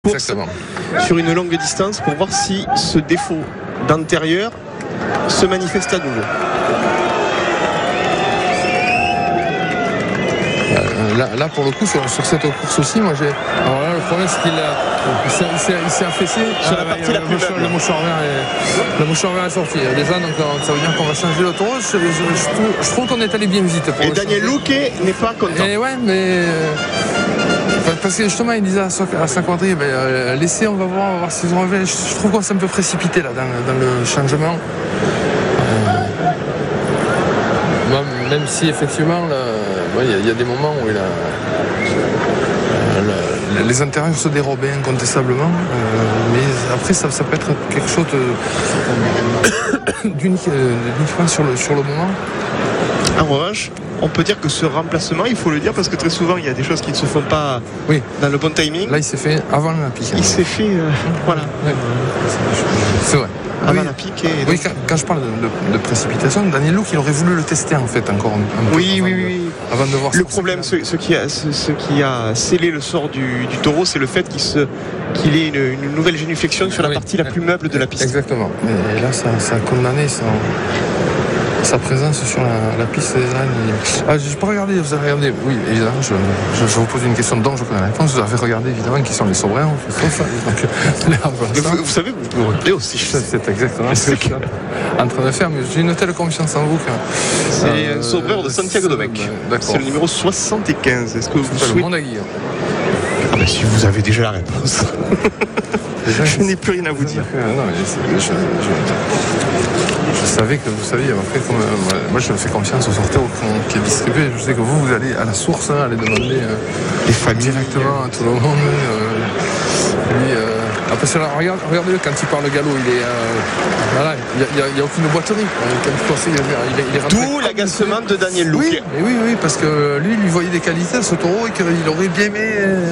Exactement. Sur une longue distance pour voir si ce défaut d'antérieur se manifeste à nouveau. Là pour le coup sur cette course aussi, moi j'ai. Alors là le problème c'est qu'il s'est affaissé sur la partie la plus le mouchoir vert est sorti déjà, donc ça veut dire qu'on va changer le taureau. Je trouve qu'on est allé bien vite pour et Daniel Louquet n'est pas content. Et ouais, mais parce que justement il disait à Saint-Quadrille, laissez, on va voir s'ils ont enlevé. Je trouve qu'on s'est un peu précipité là dans le changement. Même si effectivement il y a des moments où les intérieurs se dérobaient incontestablement, mais après ça peut être quelque chose d'uniquement sur le moment. En revanche, on peut dire que ce remplacement, il faut le dire parce que très souvent il y a des choses qui ne se font pas dans le bon timing. Là il s'est fait avant la pique. Il s'est fait voilà. C'est vrai. Avant la pique. Oui, quand je parle de précipitation, Daniel Louque, il aurait voulu le tester en fait encore un peu. Oui. Avant de voir le problème, ce qui a scellé le sort du taureau, c'est le fait qu'il ait une nouvelle génuflexion sur la partie la plus meuble de la piste. Exactement. Et là, ça a condamné sa présence sur la piste des ânes. Je peux regarder, vous avez regardé. Oui, évidemment, je vous pose une question dont je connais la réponse. Vous avez regardé évidemment qui sont les sobrins. Vous savez, vous pouvez regarder aussi. C'est exactement ce que je suis en train de faire, mais j'ai une telle confiance en vous que. C'est un sobreur de Santiago Domecq. C'est le numéro 75. Est-ce que vous souhaitez. Le Monagui. Si vous avez déjà la réponse. Je n'ai plus rien à vous dire. Non, je savais que vous saviez. Après, moi, je fais confiance au sorteur qui est distribué. Je sais que vous allez à la source, aller demander les familles directement à tout le monde. Après cela, regardez-le quand il parle galop, il est voilà, il n'y a aucune boiterie. Il est rentré. D'où l'agacement de Daniel Louquet. Oui, parce que lui voyait des qualités à ce taureau et qu'il aurait bien aimé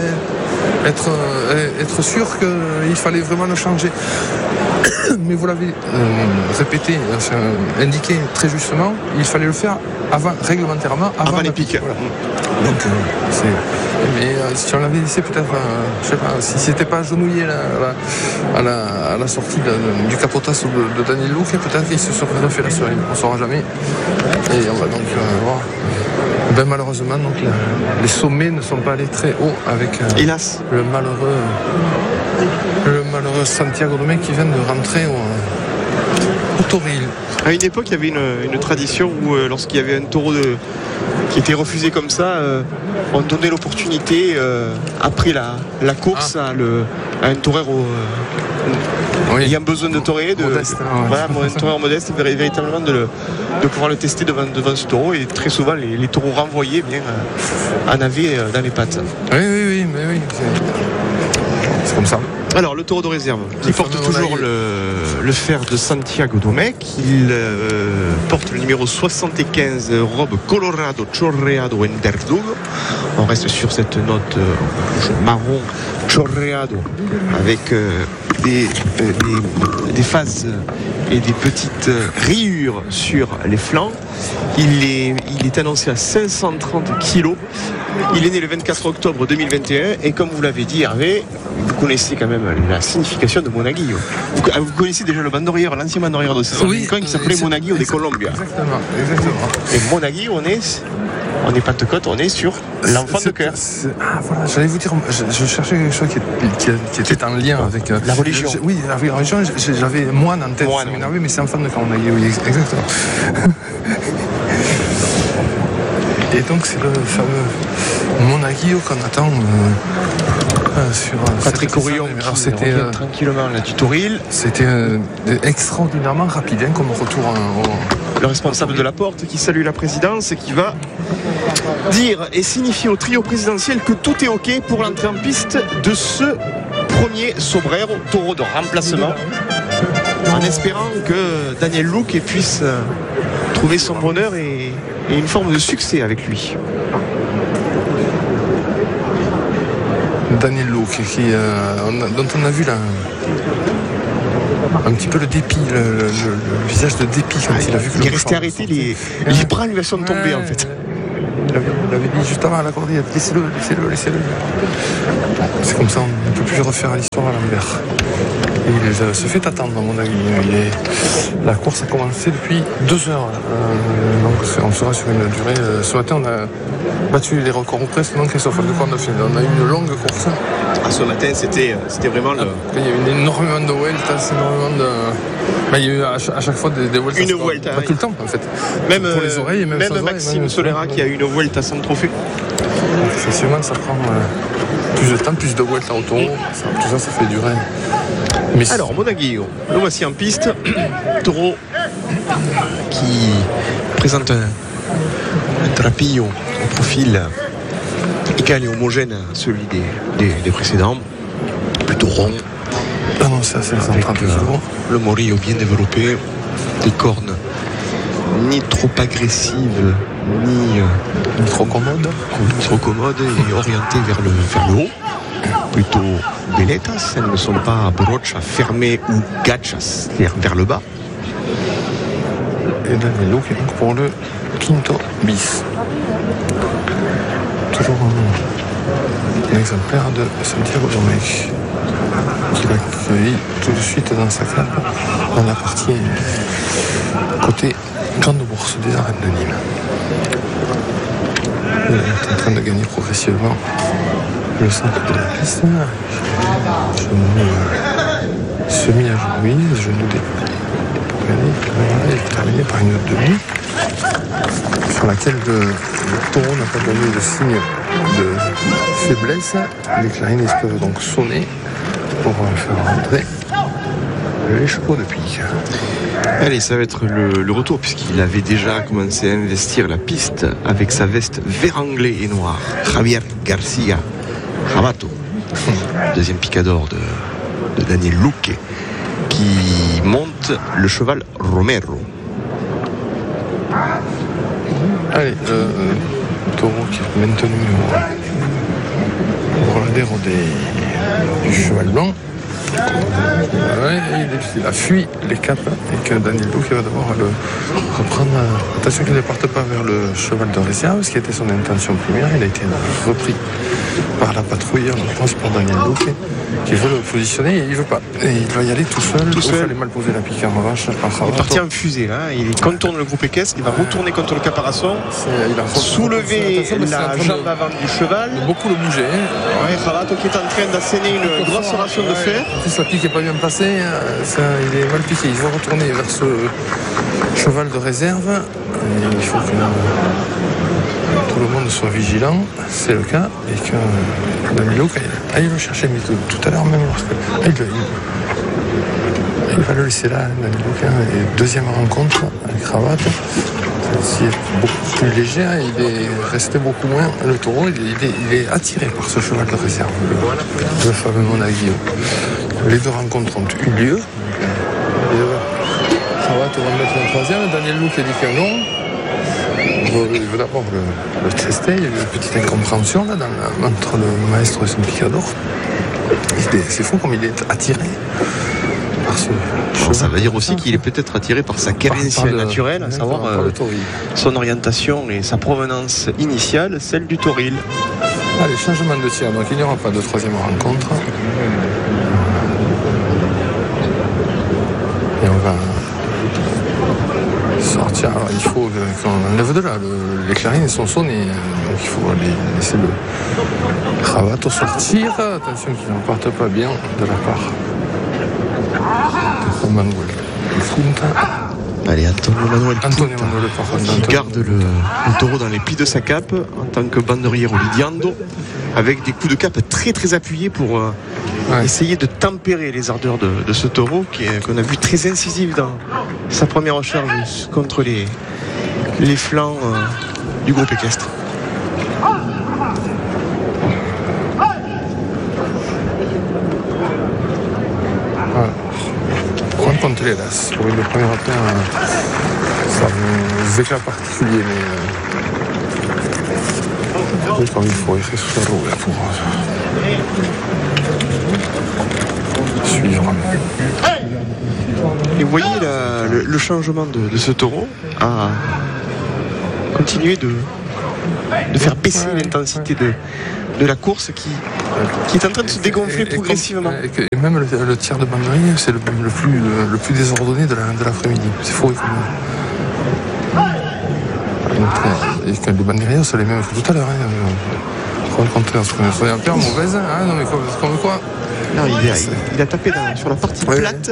être sûr qu'il fallait vraiment le changer. Mais vous l'avez répété, indiqué très justement, il fallait le faire réglementairement avant les piques. Voilà. Donc mais si on l'avait laissé peut-être, je sais pas, si c'était pas agenouillé à la sortie du capotas de Daniel Louquet, peut-être qu'il se serait refait la cerise. On ne saura jamais. Et on va donc voir. Malheureusement, donc, les sommets ne sont pas allés très haut avec hélas le malheureux Santiago Domecq qui vient de rentrer au Toril. À une époque, il y avait une tradition où lorsqu'il y avait un taureau qui était refusé comme ça, on donnait l'opportunité après la course à un torero ayant besoin de torer, un torero modeste, véritablement de pouvoir le tester devant ce taureau. Et très souvent les taureaux renvoyés en avaient dans les pattes. Oui, mais oui, c'est comme ça. Alors le taureau de réserve qui porte toujours le fer de Santiago Domecq, il porte le numéro 75, robe Colorado Chorreado Enderdugo. On reste sur cette note marron Chorreado avec des phases et des petites rayures sur les flancs. Il est annoncé à 530 kilos. Il est né le 24 octobre 2021 et comme vous l'avez dit Hervé, vous connaissez quand même la signification de Monaguillo. Vous connaissez déjà le bandorier, l'ancien bandorier de César Lincoln qui s'appelait Monaguillo de Colombia. Exactement. Et Monaguillo, on n'est pas de côte, on est sur l'enfant de cœur. Voilà, j'allais vous dire, je cherchais quelque chose qui était en lien avec la religion. La religion, j'avais moine en tête, ça m'énervait, mais c'est enfant de cœur, Monaguillo, oui, exactement. Et donc c'est le fameux Monaguillo qu'on attend sur Patrick Orion qui revient tranquillement là du Toril. C'était extraordinairement rapide comme retour le responsable de la porte qui salue la présidence et qui va dire et signifier au trio présidentiel que tout est ok pour l'entrée en piste de ce premier sobrero taureau de remplacement, en espérant que Daniel Louquet puisse trouver son bonheur et une forme de succès avec lui. Daniel Louquet dont on a vu un petit peu le dépit, le visage de dépit quand il a vu que il est resté arrêté, les bras lui sont tombés en fait. il avait dit juste avant à la cordillère, laissez-le. C'est comme ça, on ne peut plus refaire l'histoire à l'envers. Et il se fait attendre, à mon avis. La course a commencé depuis 2 heures. Donc on sera sur une durée. Ce matin, on a battu les records presque, donc sauf le on a eu une longue course. Ce matin, c'était vraiment le. Il y a eu énormément de vueltas, énormément de. Il y a eu à chaque fois des vueltas. Une vuelta. Pas tout le temps, en fait. Même pour les oreilles, même Maxime Solera qui a eu une vuelta sans trophée. Effectivement, ça prend plus de temps, plus de vueltas au taureau. Tout ça fait durer. Mais alors, Monaguillo, le voici en piste. Taureau qui présente un trapillo au profil égal et homogène à celui des précédents. Plutôt rond. Ah non, ça c'est avec le morillo bien développé, des cornes ni trop agressives ni trop commodes et orientées vers le haut. Plutôt beletas, elles ne sont pas brochas fermées ou gachas vers le bas. Et Danilo qui est donc pour le Quinto bis. Toujours un exemplaire de Santiago Domecq qui l'accueille tout de suite dans sa cape dans la partie côté Grande Bourse des Arènes de Nîmes. Il est en train de gagner progressivement le centre de la piste. Genou semi-agenouillé, genou pour gagner. Il est terminé par une demi sur laquelle le taureau n'a pas donné de signe de faiblesse. Les clarines peuvent donc sonner pour faire rentrer les chevaux de pique. Allez, ça va être le retour puisqu'il avait déjà commencé à investir la piste avec sa veste vert anglais et noir. Javier Garcia Rabato, deuxième picador de Daniel Luque, qui monte le cheval Romero. Allez, le taureau qui est maintenu au reladero du cheval blanc. Il a fui les capes et que Daniel Luque va devoir le reprendre. Attention qu'il ne parte pas vers le cheval de réserve, ce qui était son intention première. Il a été repris par la patrouille, je pense, par Daniel Luque, qui veut le positionner et il ne veut pas. Et il va y aller tout seul. Il fallait mal poser la pique en revanche. Il est parti en fusée là. Il contourne le groupe équestre. Il va retourner contre le caparasson. Il a soulevé la jambe avant du cheval. Beaucoup le bouger. Ouais, Rabato qui est en train d'asséner une grosse ration de fer. En plus, la pique n'est pas bien passée. Il est mal piqué. Il va retourner vers ce cheval de réserve. Et il faut que tout le monde soit vigilant. C'est le cas. Et que Danilo aille le chercher. Mais tout à l'heure même, il va le laisser là, Danilo. Et deuxième rencontre avec Rabato. Celle-ci est beaucoup plus légère. Il est resté beaucoup moins. Le taureau, il est attiré par ce cheval de réserve, le fameux Monaguillo. Les deux rencontres ont eu lieu. Rabato va mettre un troisième. Daniel Luque a dit que non. Il veut d'abord le tester. Il y a eu une petite incompréhension là, entre le maestro et son picador. C'est fou comme il est attiré par ce cheval. Ça veut dire aussi qu'il est peut-être attiré par sa quérencia naturelle, à savoir son orientation et sa provenance initiale, celle du tauril. Allez, changement de tir. Donc il n'y aura pas de troisième rencontre. Et on va sortir. Alors, il faut qu'on enlève de là. Les clarines sont sonnées. Donc il faut laisser le Rabato sortir. Attention qu'il ne parte pas bien de la part de Manuel. Allez, Antonio Manuel qui garde le taureau dans les plis de sa cape en tant que banderiero lidiando, avec des coups de cape très très appuyés pour essayer de tempérer les ardeurs de ce taureau qu'on a vu très incisif dans sa première recharge contre les flancs du groupe équestre. Contre les laces. Pour une première paire, ça a un éclat particulier, mais comme il faut écrire sous la roue là pour suivre. Et vous voyez le changement de ce taureau a continué de faire baisser l'intensité de la course qui est en train de se dégonfler progressivement. Et même le tiers de banderie, c'est le plus désordonné de l'après-midi. C'est fou. Et que les banderiers sont les mêmes que tout à l'heure. Au contraire, on est un peu mauvaise. Hein, non, mais comme quoi. Non, il a tapé sur la partie plate.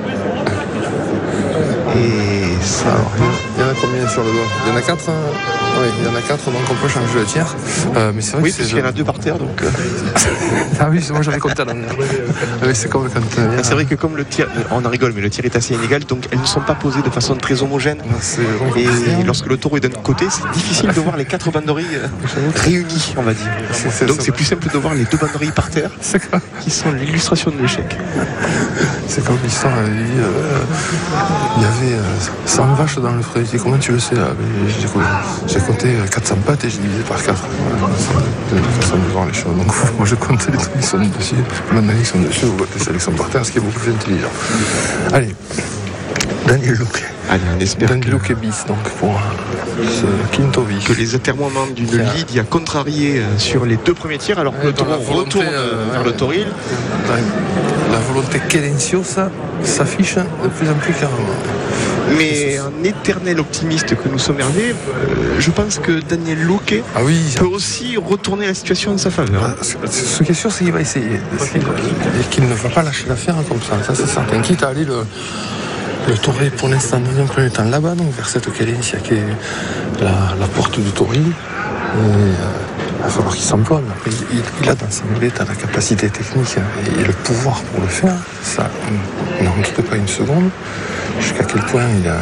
Et ça. Alors, il y en a combien sur le doigt? Il y en a 4. Oui, il y en a 4, donc on peut changer le tiers. Mais c'est vrai oui, que parce qu'il y en a 2 par terre, donc. Ah oui, moi j'avais compté à l'envers. Oui, c'est comme quand. C'est vrai que comme le tir, on en rigole, mais le tir est assez inégal, donc elles ne sont pas posées de façon très homogène. Et lorsque le taureau est d'un côté, c'est difficile de voir les 4 banderilles réunies, on va dire. Donc c'est plus simple de voir les 2 banderilles par terre, qui sont l'illustration de l'échec. C'est comme l'histoire, il y avait 100 vaches dans le frais. Comment tu le sais là? J'ai compté 400 pattes et j'ai divisé par 4. Voilà, c'est une façon de voir les choses. Donc moi je compte les trucs qui sont dessus, les banderilles qui sont dessus, ou celles qui sont par terre, ce qui est beaucoup plus intelligent. Allez, Daniel Luque. Allez, on espère Daniel Luque bis, donc pour ce quinto bis. Que les atermoiements d'une lead y a contrarié sur les 2 premiers tirs, alors que le taureau retourne vers le toril. La volonté cadenciosa s'affiche de plus en plus clairement. Mais un éternel optimiste que nous sommes, Hervé, je pense que Daniel Luque peut aussi retourner la situation en sa faveur. Ce qui est sûr, c'est qu'il va essayer. Et qu'il ne va pas lâcher l'affaire comme ça. Ça, c'est certain. Quitte à aller le toril pour l'instant dans un premier temps là-bas, donc vers cette cadencia qui est la porte du toril. Il va falloir qu'il s'emploie, mais après, il a dans sa moulette la capacité technique et le pouvoir pour le faire. Ça, n'en doute pas une seconde. Jusqu'à quel point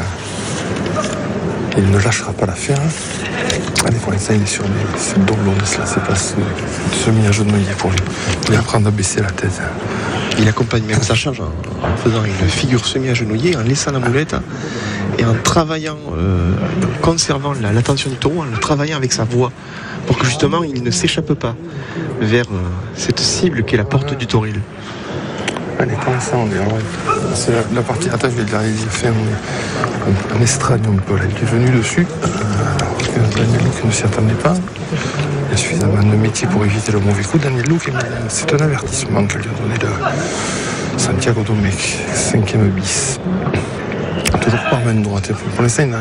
il ne lâchera pas l'affaire. Allez, pour l'instant, il est sur ces doublons de cela. C'est pas semi-agenouillé pour lui. Il va apprendre à baisser la tête. Il accompagne même sa charge en faisant une figure semi-agenouillée, en laissant la moulette et en travaillant, en conservant l'attention du taureau, en le travaillant avec sa voix, pour que justement il ne s'échappe pas vers cette cible qui est la porte du toril. Allez, pour l'instant, c'est la partie attaque, il a fait un estradium un peu là. Il est venu dessus, parce que Daniel Luque ne s'y attendait pas. Il y a suffisamment de métier pour éviter le mauvais coup. Daniel Luque, c'est un avertissement que lui a donné le Santiago Domecq, 5e bis. Toujours par main droite. Pour l'instant, il ne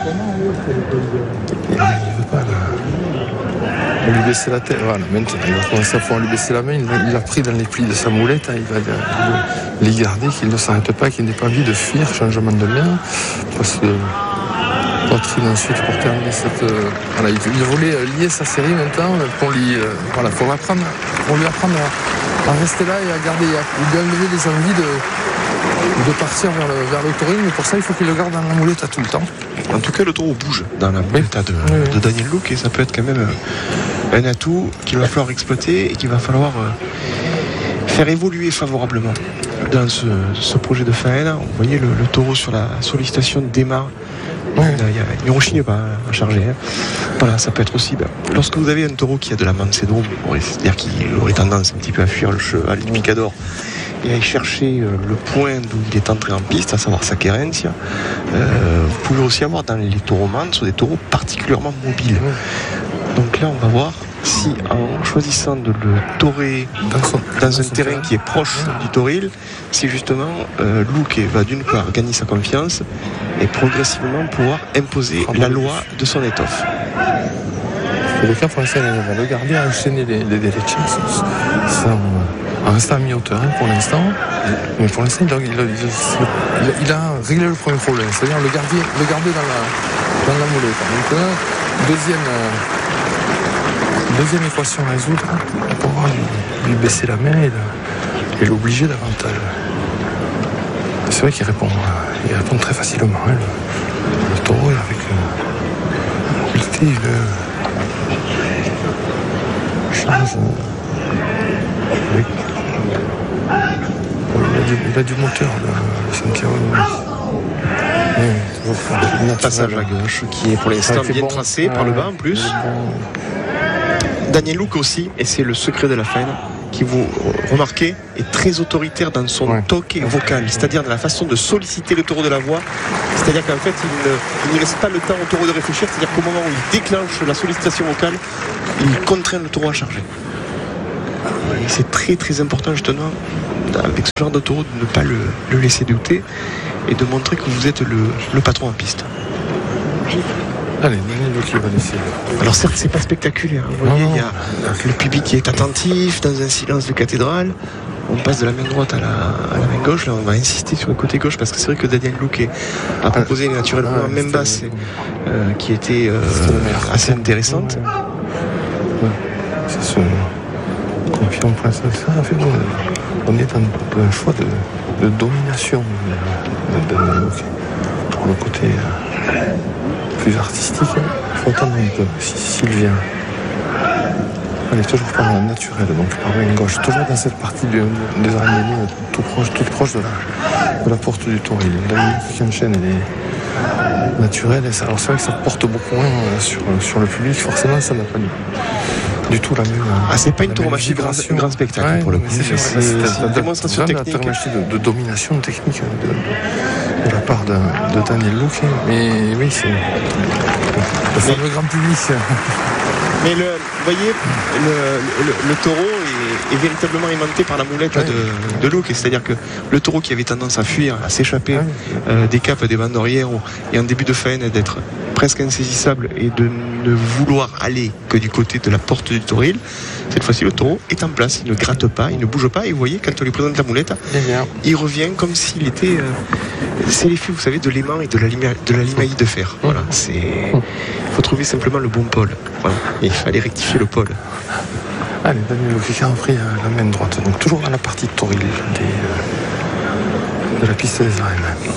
veut pas lui baisser la tête. Voilà, maintenant, il va commencer à pouvoir lui baisser la main. Il l'a pris dans les plis de sa moulette. Il va les garder, qu'il ne s'arrête pas, qu'il n'ait pas envie de fuir. Changement de main. Parce que poitrine ensuite pour terminer cette. Voilà, il voulait lier sa série maintenant pour lui apprendre à rester là et à garder, lui enlever les envies de partir vers le toril, mais pour ça il faut qu'il le garde dans la moulette à tout le temps. En tout cas, le taureau bouge dans la moulette de Daniel Luque et ça peut être quand même un atout qu'il va falloir exploiter et qu'il va falloir faire évoluer favorablement dans ce projet de faine. Vous voyez le taureau sur la sollicitation démarre. Il ne rechigne pas à charger. Voilà, ça peut être aussi. Lorsque vous avez un taureau qui a de la mansedum, c'est-à-dire qu'il aurait tendance un petit peu à fuir le cheval du picador et à aller chercher le point d'où il est entré en piste, à savoir sa querencia, vous pouvez aussi avoir dans les taureaux mantes sur des taureaux particulièrement mobiles. Donc là, on va voir si en choisissant de le torer dans un terrain qui est proche du toril, si justement Luque va d'une part gagner sa confiance et progressivement pouvoir imposer la loi de son étoffe. Le cas français, il va le garder à enchaîner les derechas en restant à mi-hauteur pour l'instant. Mais pour l'instant, il a réglé le premier problème, c'est-à-dire le garder dans la moulette. Donc deuxième équation à résoudre pour pouvoir lui baisser la main et l'obliger davantage. C'est vrai qu'il répond très facilement. Hein, le taureau avec mobilité, change. Il a du moteur, le Santiago. Un passage à gauche qui est pour l'instant bien tracé par le bas en plus. Daniel Luque aussi, et c'est le secret de la faine, qui, vous remarquez, est très autoritaire dans son toque vocal, c'est-à-dire dans la façon de solliciter le taureau de la voix. C'est-à-dire qu'en fait, il ne laisse pas le temps au taureau de réfléchir, c'est-à-dire qu'au moment où il déclenche la sollicitation vocale, il contraint le taureau à charger. Et c'est très très important justement avec ce genre de taureau de ne pas le laisser douter et de montrer que vous êtes le patron en piste. Allez, qui va laisser. Alors certes, c'est pas spectaculaire. Vous voyez, il y a le public qui est attentif dans un silence de cathédrale. On passe de la main droite à la main gauche. Là, on va insister sur le côté gauche parce que c'est vrai que Daniel Louquet a proposé une naturellement main basse qui était assez intéressante. Ça se confirme pas ça. On est dans un choix de domination de Daniel Louquet. Pour le côté plus artistique, il faut attendre un peu. S'il vient. Allez, toujours par la naturelle, donc par main gauche, toujours dans cette partie des oreilles, toute proche de la porte du Toril. Daniel qui enchaîne, elle est naturelle. Alors c'est vrai que ça porte beaucoup moins sur le public, forcément ça n'a pas du tout la même. C'est pas une tauromachie grand spectacle pour le coup. C'est une démonstration technique. Une tauromachie de domination technique de la part de Daniel Louquet. Mais oui, c'est le fameux grand public. Mais vous voyez, le taureau est véritablement aimanté par la moulette de Louquet. C'est-à-dire que le taureau qui avait tendance à fuir, à s'échapper des capes, des bandorières et en début de faine d'être presque insaisissable et de ne vouloir aller que du côté de la porte du Toril, cette fois-ci le taureau est en place, il ne gratte pas, il ne bouge pas, et vous voyez, quand on lui présente la moulette, il revient comme s'il était c'est l'effet, vous savez, de l'aimant et de la limaille de fer. Voilà, il faut trouver simplement le bon pôle. Voilà. Et il fallait rectifier le pôle. Allez, Daniel Louquet qui a repris la main droite, donc toujours dans la partie de Toril de la piste des arènes.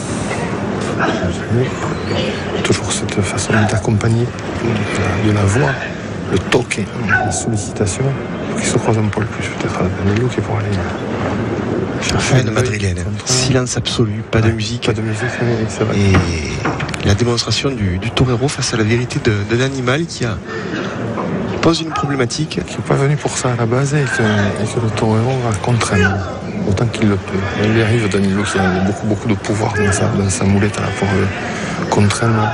Toujours cette façon d'accompagner de la voix, le toque, la sollicitation, qui se croise un peu le plus peut-être à Daniel Louquet pour aller chercher une madrilène. Silence absolu, pas de musique. Pas de musique, c'est vrai. Et la démonstration du torero face à la vérité d'un animal qui pose une problématique. Qui n'est pas venu pour ça à la base et que le torero va contraindre. Autant qu'il le peut. Il y arrive, Daniel Louquet, qui a beaucoup de pouvoir dans sa moulette là, pour contraindre.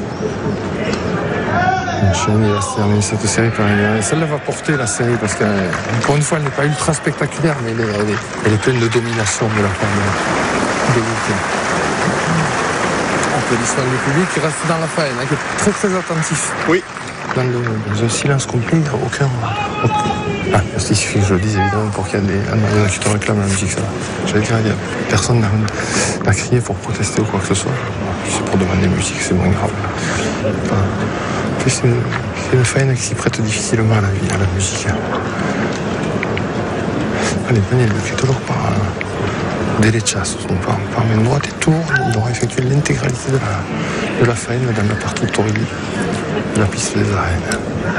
Il va se terminer cette série par une... Celle-là va porter la série parce qu'encore une fois, elle n'est pas ultra spectaculaire, mais elle est pleine de domination de la part de Louquet. Applaudissements du public qui reste dans la faine, qui est très très attentif. Oui. Dans un silence complet, il n'y a aucun... parce qu'il suffit que je le dise évidemment pour qu'il y ait qui te réclament la musique, ça va. J'allais dire, personne n'a crié pour protester ou quoi que ce soit. C'est pour demander musique, c'est moins grave. C'est une faine qui s'y prête difficilement à la musique. Allez, Daniel Louquet, toujours par délai de chasse, donc par main droite et tourne. Il aura effectué l'intégralité de la faine dans la partie Torili de la piste des arènes.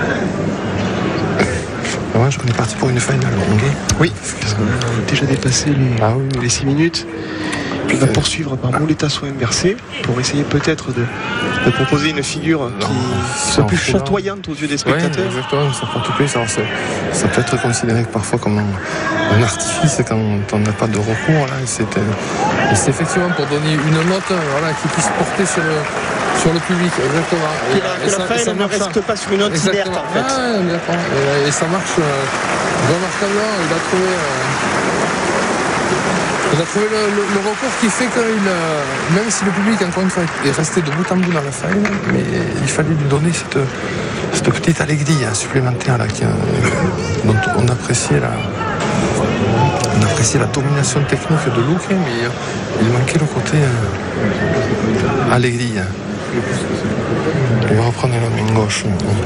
On est parti pour une faine longue. Oui, parce qu'on a déjà dépassé les 6 minutes. Puis on va poursuivre par Moulettasso inversé pour essayer peut-être de proposer une figure qui soit plus chatoyante aux yeux des spectateurs. Oui, exactement, ça porte plus. Alors ça peut être considéré parfois comme un artifice quand on n'a pas de recours. Là, c'est effectivement pour donner une note qui puisse porter sur le public, exactement. Que la faine ne reste pas sur une note inerte, en fait. Et ça marche remarquablement. Il a trouvé le recours qui fait que même si le public, encore une fois, est resté de bout en bout dans la faille, mais il fallait lui donner cette petite allégrie supplémentaire là, dont on appréciait la domination technique de Louquet, mais il manquait le côté allégrie. Il va reprendre la main gauche.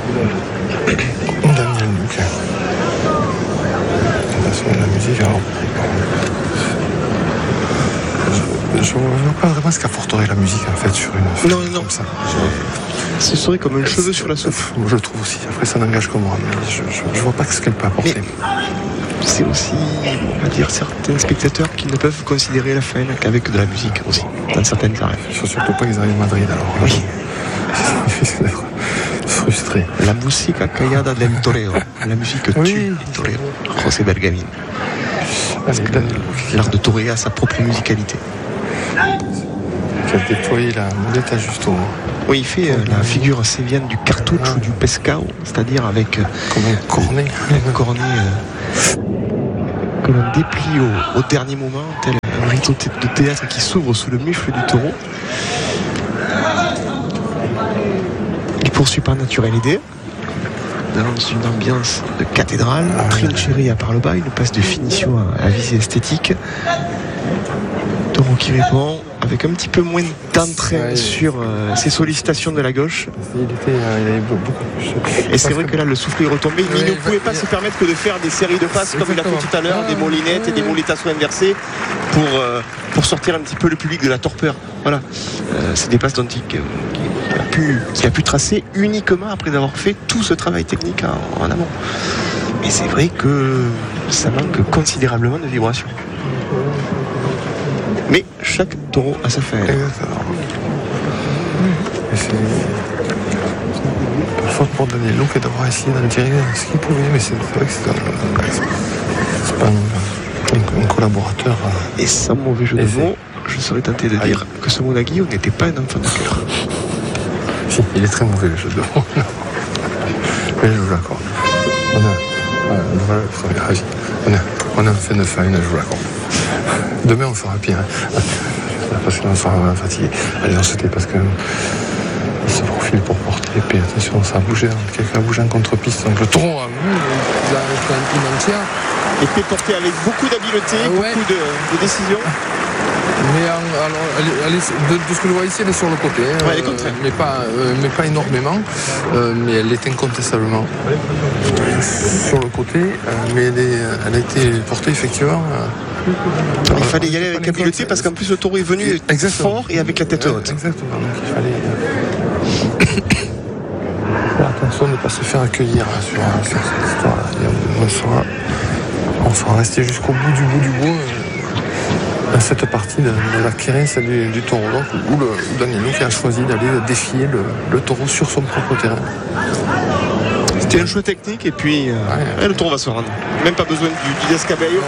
Daniel Louquet. La musique, alors... Je ne vois pas vraiment ce qu'apporterait la musique en fait sur une non comme ça. Ce serait comme un cheveu sur la soupe. Je le trouve aussi. Après ça n'engage que moi, mais je vois pas ce qu'elle peut apporter. Mais c'est aussi, on va dire, certains spectateurs qui ne peuvent considérer la faine qu'avec de la musique aussi, dans certaines arènes. Il ne faut surtout pas qu'ils arrivent à Madrid alors. Oui. frustré. La musica callada del torero. La musique tue le torero. José Bergamin. Parce que l'art de toréer a sa propre musicalité. Qui a déployé la mulette à Justo. Oui, il fait la figure sévienne du cartouche ou du pescao, c'est-à-dire avec comme un cornet. Un cornet que l'on déplie au dernier moment, tel un rideau de théâtre qui s'ouvre sous le mufle du taureau. Il poursuit par naturelle idée. Dans une ambiance de cathédrale, Trincheria par le bas, une passe de finition à visée esthétique. Taureau qui répond avec un petit peu moins d'entrain sur ses sollicitations de la gauche. Il avait beaucoup plus. Et c'est vrai que là, le souffle est retombé. Il ne pouvait pas se permettre que de faire des séries de passes comme il a fait tout à l'heure, des molinettes et des moletas inversées pour sortir un petit peu le public de la torpeur. Voilà. C'est des passes dont il a pu tracer uniquement après avoir fait tout ce travail technique en amont. Mais c'est vrai que ça manque considérablement de vibration. Mais chaque taureau a sa fin. Exactement. Et c'est la faute pour Daniel Luque d'avoir essayé d'en tirer ce qu'il pouvait, mais c'est vrai que c'est pas un collaborateur. Et sans mauvais jeu de mots, je serais tenté de dire que ce Monagui n'était pas un enfant de cœur. Si, il est très mauvais le jeu de mots. Mais je vous l'accorde. On a fait 9 à 1, je vous l'accorde. Demain on fera pire. Parce qu'on sera fatigué. Allez, non, c'était parce que il se profile pour porter l'épée. Attention, ça a bougé. Quelqu'un a bougé en contre-piste. Donc le taureau a vu, il a fait une entière. Épée portée avec beaucoup d'habileté, beaucoup de décision. Mais alors, de ce que je vois ici, elle est sur le côté. Elle est contraire. Mais pas énormément. Mais elle est incontestablement sur le côté. Mais elle a été portée effectivement. Il fallait y aller avec habileté parce qu'en plus le taureau est venu fort et avec la tête haute. Exactement. Donc il fallait faire attention de ne pas se faire accueillir sur cette histoire-là. On sera resté jusqu'au bout du bout. Dans cette partie de la quérence du taureau, où Daniel Luque a choisi d'aller défier le taureau sur son propre terrain. C'était un choix technique et puis le taureau va se rendre. Même pas besoin du descabello.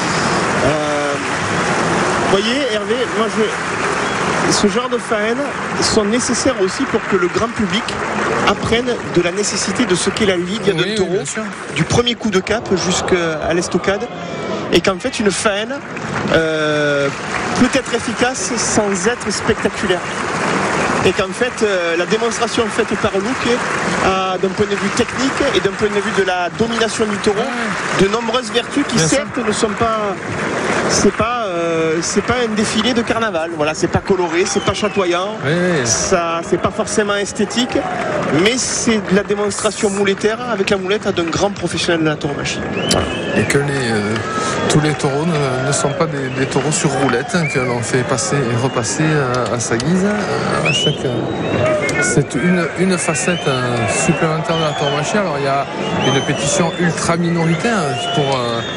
Vous voyez, Hervé, ce genre de faines sont nécessaires aussi pour que le grand public apprenne de la nécessité de ce qu'est la ligne d'un taureau, du premier coup de cap jusqu'à l'estocade. Et qu'en fait une faine peut être efficace sans être spectaculaire. Et qu'en fait la démonstration faite par Luque d'un point de vue technique et d'un point de vue de la domination du taureau, de nombreuses vertus qui certes ne sont pas... C'est pas un défilé de carnaval. Voilà, c'est pas coloré, c'est pas chatoyant, ça, c'est pas forcément esthétique, mais c'est de la démonstration moulettaire avec la moulette d'un grand professionnel de la tauromachie. Voilà. Et que tous les taureaux ne sont pas des taureaux sur roulette, que l'on fait passer et repasser à sa guise. À chaque, c'est une facette supplémentaire de la tauromachie. Alors il y a une pétition ultra minoritaire pour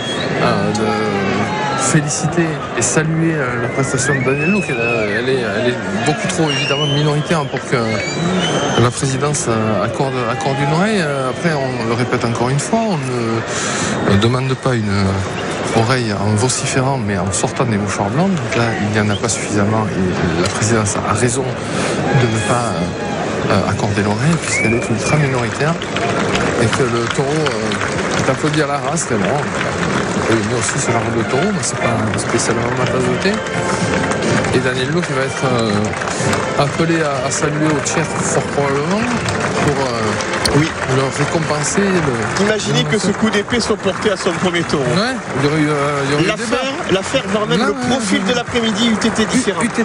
féliciter et saluer la prestation de Daniel Luque. Elle est beaucoup trop évidemment minoritaire pour que la présidence accorde une oreille. Après, on le répète encore une fois, on ne demande pas une oreille en vociférant mais en sortant des mouchoirs blancs. Donc là, il n'y en a pas suffisamment et la présidence a raison de ne pas accorder l'oreille puisqu'elle est ultra minoritaire et que le taureau est applaudi à la race. C'est bon. Oui, mais aussi ce genre de taureau, mais c'est pas spécialement ma tasse de thé. Et Daniel Luque va être appelé à saluer au tiers fort probablement pour leur récompenser. Imaginez que ce coup d'épée soit porté à son premier taureau. Ouais, il y aurait eu l'affaire, voire même le profil de l'après-midi eût été différent. Oui.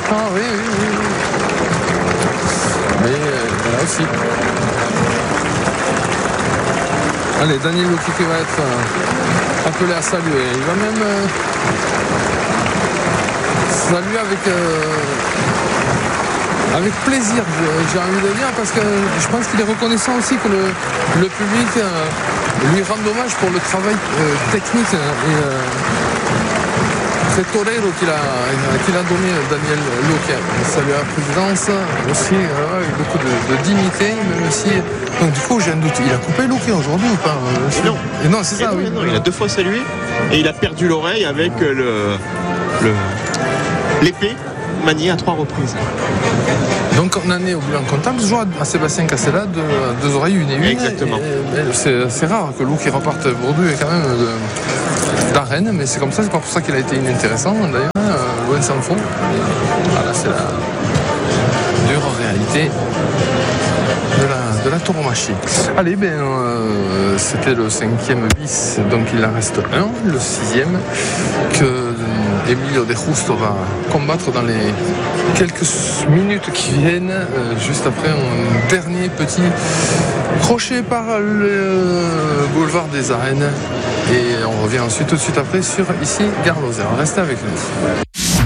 Mais là aussi. Allez, Daniel Luque qui va être appelé à saluer. Il va même saluer avec plaisir, j'ai envie de dire, parce que je pense qu'il est reconnaissant aussi que le public lui rende hommage pour le travail technique et sacré torero qu'il a donné Daniel Luque. Ça lui a présidence aussi, avec beaucoup de dignité, même si. Donc du coup, j'ai un doute. Il a coupé Luque aujourd'hui ou pas? Non. Non, c'est ça, oui. Non, il a 2 fois salué et il a perdu l'oreille avec l'épée maniée à 3 reprises. Donc on en est au bilan comptable, toujours à Sébastien Cassella, 2 oreilles, une et une. Exactement. C'est rare que Luque reparte Bourdieu est quand même d'arène, mais c'est comme ça, c'est pas pour ça qu'il a été inintéressant d'ailleurs, loin s'en faut. Voilà, c'est la dure réalité de la tauromachie. Allez, c'était le 5e bis, donc il en reste un, le 6e, que Emilio De Justo va combattre dans les quelques minutes qui viennent, juste après un dernier petit crochet par le boulevard des Arènes. Et on revient ensuite tout de suite après sur ici Gare Lozère. Restez avec nous.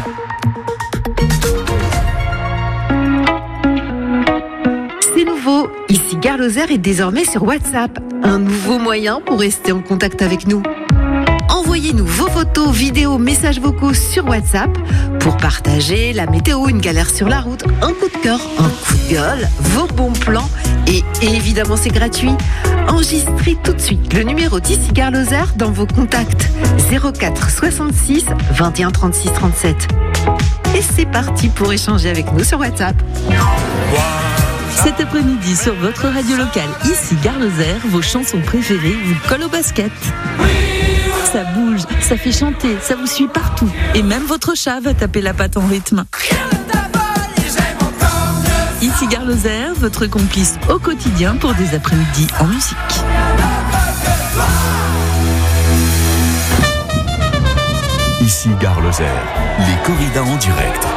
Ici Gare Lozère est désormais sur WhatsApp, un nouveau moyen pour rester en contact avec nous. Envoyez-nous vos photos, vidéos, messages vocaux sur WhatsApp pour partager la météo, une galère sur la route, un coup de cœur, un coup de gueule, vos bons plans et évidemment c'est gratuit. Enregistrez tout de suite le numéro d'ici Gare Lozère dans vos contacts 04 66 21 36 37. Et c'est parti pour échanger avec nous sur WhatsApp. Cet après-midi sur votre radio locale, ici Gare Lozère, vos chansons préférées vous collent au basket. Ça bouge, ça fait chanter, ça vous suit partout. Et même votre chat va taper la patte en rythme. Ici Gare Lozère, votre complice au quotidien pour des après-midi en musique. Ici Gare Lozère, les corridas en direct.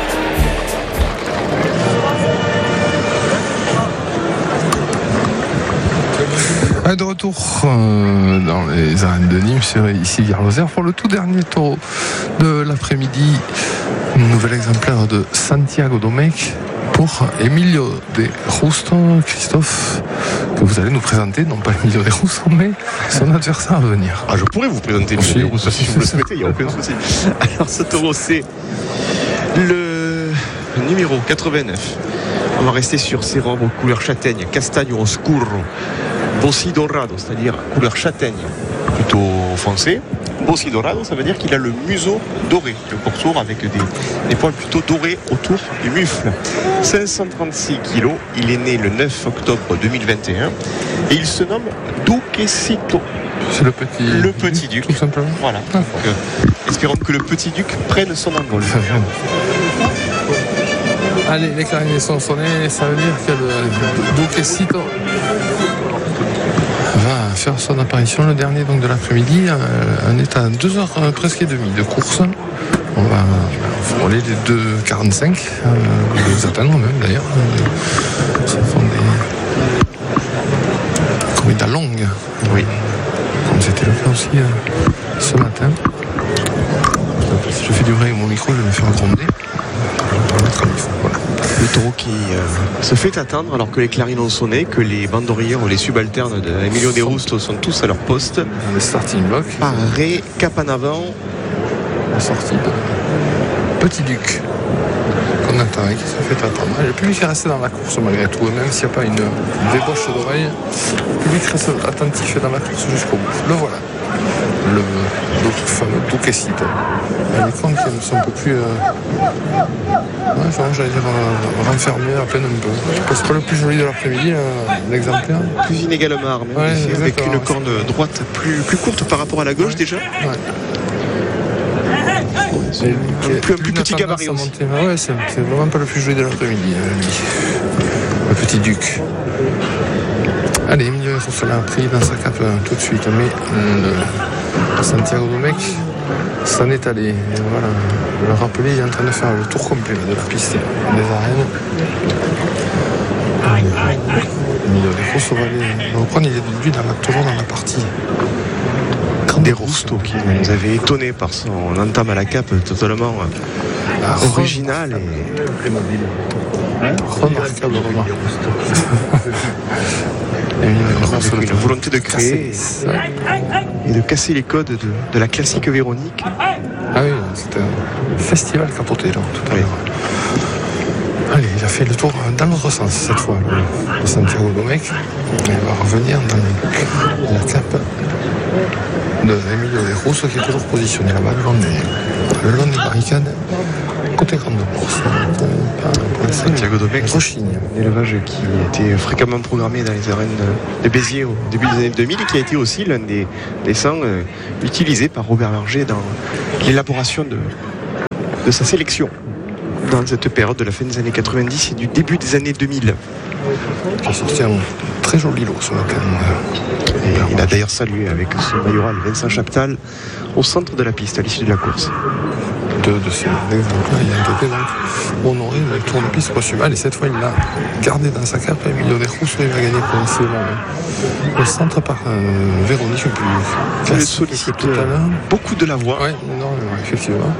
De retour dans les arènes de Nîmes, c'est ici Gare Lozère pour le tout dernier taureau de l'après-midi. Un nouvel exemplaire de Santiago Domecq pour Emilio De Justo, Christophe, que vous allez nous présenter, non pas Emilio De Justo, mais son adversaire à venir. Je pourrais vous présenter Emilio De Justo si vous le souhaitez, il n'y a aucun souci. Alors ce taureau, c'est le numéro 89. On va rester sur ses robes couleur châtaigne, Castagno Oscuro, Bossi Dorado, c'est-à-dire couleur châtaigne, plutôt foncé. Bossi Dorado, ça veut dire qu'il a le museau doré, le pourtour avec des poils plutôt dorés autour du mufle. 536 kilos, il est né le 9 octobre 2021 et il se nomme Duquesito. C'est le petit duc, tout simplement. Voilà. Donc, espérons que le petit duc prenne son envol. Allez, les clarinets sont sonnés, ça veut dire que le Duquesito va faire son apparition, le dernier donc de l'après-midi. On est à 2h presque et demie de course. On va frôler les 2h45, les atteindre même d'ailleurs. Ce sont des corridas longues, oui, comme c'était le cas aussi ce matin. Si je fais du bruit avec mon micro, je vais me faire gronder. Voilà. Le taureau qui se fait attendre alors que les clarines ont sonné, que les bandourilles ou les subalternes d'Emilio De Justo sont tous à leur poste. Dans les starting blocks. Paré, cap en avant. La sortie de Petit Duc qu'on attend et qui se fait attendre. Le public est resté dans la course malgré tout, même s'il n'y a pas une débauche d'oreille. Le public reste attentif dans la course jusqu'au bout. Le voilà. Le fameux Duquesito. Les comptes qui sont un peu plus j'allais dire renfermés à peine un peu. C'est pas le plus joli de l'après-midi, l'exemplaire. Plus inégalement armé, avec une corne droite plus courte par rapport à la gauche déjà. Ouais. C'est un plus petit gabarit aussi. Ouais, c'est vraiment pas le plus joli de l'après-midi, le petit duc. Allez, Emilio De Justo l'a pris dans sa cape tout de suite, mais Santiago Domecq s'en est allé. Et voilà, le rappeler, il est en train de faire le tour complet de la piste des arènes. Emilio De Justo va reprendre, il est lui toujours dans la partie. De Justo qui nous avait étonné par son entame à la cape totalement original et mobile. Remarquable remarque. Avec une volonté de créer et de casser les codes de la classique Véronique. Ah oui, c'était un festival capoté là, tout à l'heure. Allez, il a fait le tour dans l'autre sens cette fois, le Santiago Domecq. Il va revenir dans la cape de Emilio De Russo qui est toujours positionné là-bas le long des barricades côté grande course. Santiago Domecq, Rochigne. un élevage qui était fréquemment programmé dans les arènes de Béziers au début des années 2000 et qui a été aussi l'un des sangs utilisés par Robert Langer dans l'élaboration de sa sélection dans cette période de la fin des années 90 et du début des années 2000. Qui a sorti un très joli lot ce matin. Et il a d'ailleurs salué avec son majoral Vincent Chaptal au centre de la piste à l'issue de la course. De ces exemples-là, il a été donc honoré le tour de piste posthumal et cette fois il l'a gardé dans sa cape. Emilio De Russo, il va gagner progressivement le centre par Véronique plus il sollicite tout à l'heure. Beaucoup de la voix. Oui, énormément, effectivement.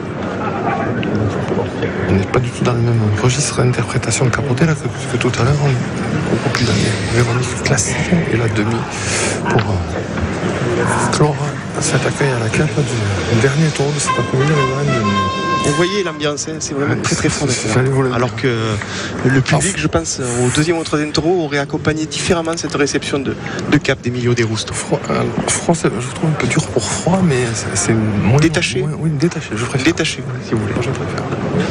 On n'est pas du tout dans le même registre d'interprétation de Capotet là, que tout à l'heure. On est beaucoup plus dans les Véronique classique et la demi pour clore cet accueil à la cape du dernier tour de cet après-midi. Vous voyez l'ambiance, c'est vraiment très très fort. Alors que le public, je pense, au deuxième ou au troisième taureau aurait accompagné différemment cette réception de cap d'Emilio De Russo. Froid, je trouve un peu dur pour froid, mais c'est moins détaché. Oui, détaché. Je préfère. Détaché, si vous voulez. Je préfère.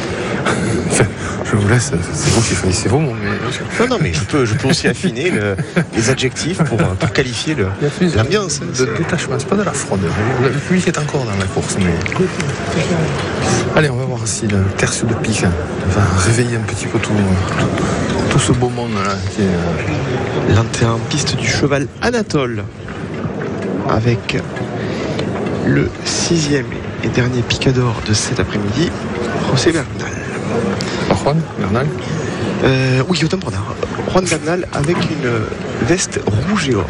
Je vous laisse, c'est vous qui choisissez vos mots. Mais... Non, mais je peux aussi affiner les adjectifs pour qualifier l'ambiance. De détachement, c'est pas de la fraude. Le public est encore dans la course, mais. Allez, on va voir si le tercio de pique va réveiller un petit peu tout ce beau monde-là. Qui est l'entrée en piste du cheval Anatole avec le 6e et dernier picador de cet après-midi, José Bernal. Juan Bernal Oui, autant pour l'heure. Juan Bernal avec une veste rouge et or.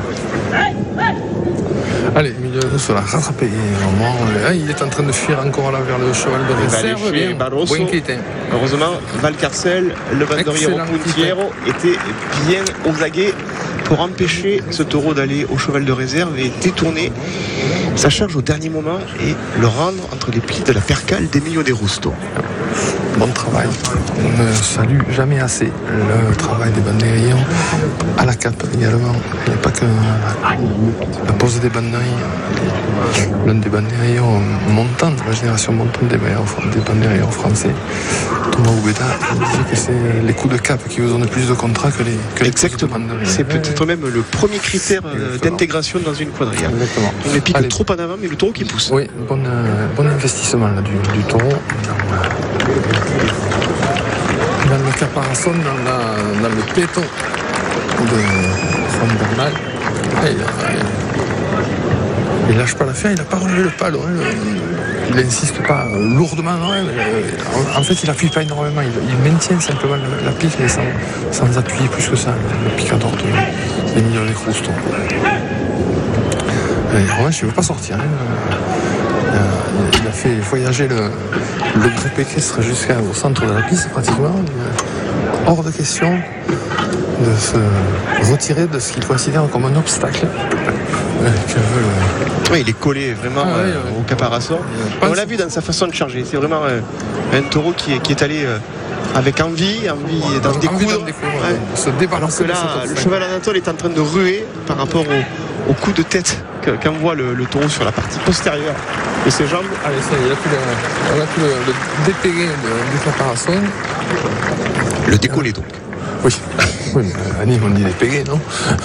Allez, Emilio De Russo l'a rattrapé. Il est en train de fuir encore là vers le cheval de réserve. Bien. Barroso. Heureusement, Valcarcel, le banderiero Puntiero était bien aux aguets pour empêcher ce taureau d'aller au cheval de réserve et détourner sa charge au dernier moment et le rendre entre les plis de la percale d'Emilio De Russo. Bon travail. On ne salue jamais assez le travail des banderiers à la cape également. Il n'y a pas que la pose des banderiers. L'un des banderiers montants de la génération montante des banderiers français, Thomas Oubeda, disait que c'est les coups de cap qui vous donnent plus de contrats que les exactement. C'est peut-être même le premier critère d'intégration dans une quadrille. Exactement. On les pique trop en avant, mais le taureau qui pousse. Oui, bon investissement là, du taureau. Dans le caparazon, dans le péton de Juan Bernal. Il lâche pas l'affaire, il n'a pas relevé le palo. Il n'insiste pas lourdement. En fait, il n'appuie pas énormément. Il maintient simplement la pique, mais sans appuyer plus que ça. Le picador d'Emilio De Russo. En revanche, il ne veut pas sortir. Il a fait voyager le groupe équestre jusqu'au centre de la piste, pratiquement. Hors de question de se retirer de ce qu'il considère comme un obstacle. Oui, il est collé vraiment au caparazon. On l'a vu dans sa façon de charger. C'est vraiment un taureau qui est allé avec envie d'en découdre. Alors que là, le cheval Anatole est en train de ruer par rapport au coup de tête qu'envoie le taureau sur la partie postérieure de ses jambes. Allez, ça y est, on a pu le dépéguer du caparazon. Le décoller donc. Oui, à Nîmes on dit dépéguer, non?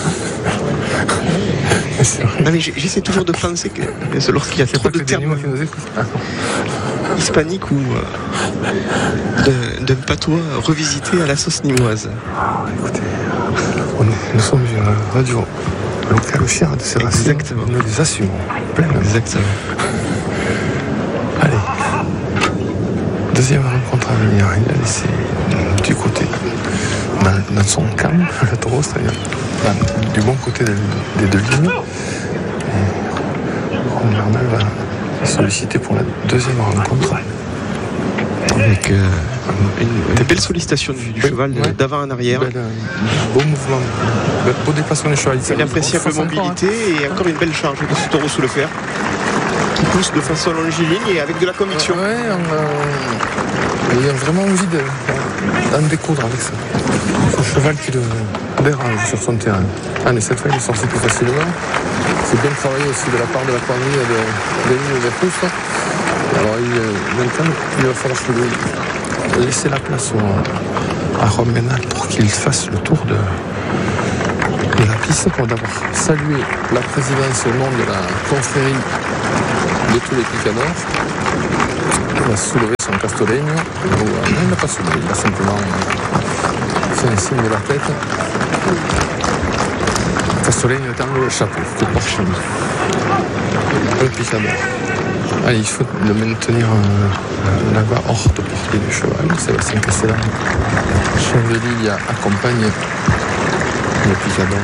Non mais j'essaie toujours de penser que lorsqu'il y a trop de termes hispaniques ou d'un patois revisité à la sauce nîmoise. Écoutez, nous sommes une radio locale chère de ces racines. Exactement. Nous les assumons pleinement. Exactement. Allez, deuxième rencontre à venir. Il a laissé du côté dans son camp le taureau, c'est-à-dire du bon côté des deux lignes. Juan Bernal va solliciter pour la deuxième rencontre. Avec des belles sollicitations du cheval d'avant en arrière. Beau mouvement, beau déplacement du cheval. Une appréciable mobilité et encore une belle charge de ce taureau sous le fer. qui pousse de façon longiligne et avec de la conviction. Ouais, il a vraiment envie d'en découdre avec ça. C'est un cheval qui le dérange sur son terrain. Mais cette fois, il est sorti plus facilement. C'est bien travaillé aussi de la part de la famille de Denis Verpoustre. Alors maintenant, il va falloir laisser la place à Rome Ménal pour qu'il fasse le tour de la piste pour d'abord saluer la présidence au nom de la confrérie de tous les picadors. Il a soulevé son castolegno. Il n'a pas soulevé, il a simplement fait un signe de la tête. Castolegno étant le chapeau que porte le picador. Il faut le maintenir là-bas hors de portée du cheval. Sébastien Castellan, chef de ligne, accompagne le picador